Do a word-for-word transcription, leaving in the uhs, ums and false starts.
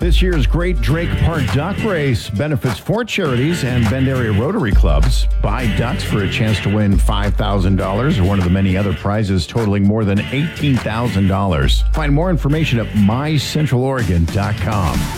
This year's Great Drake Park Duck Race benefits four charities and Bend Area Rotary Clubs. Buy ducks for a chance to win five thousand dollars or one of the many other prizes totaling more than eighteen thousand dollars. Find more information at my central oregon dot com.